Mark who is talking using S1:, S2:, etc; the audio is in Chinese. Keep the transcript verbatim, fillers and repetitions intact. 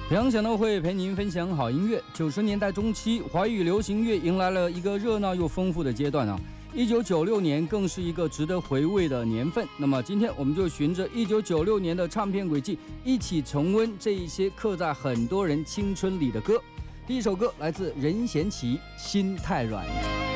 S1: 杨小闹会陪您分享好音乐。九十年代中期，华语流行乐迎来了一个热闹又丰富的阶段啊。一九九六年更是一个值得回味的年份。那么今天我们就循着一九九六年的唱片轨迹，一起重温这一些刻在很多人青春里的歌。第一首歌来自任贤齐，《心太软》。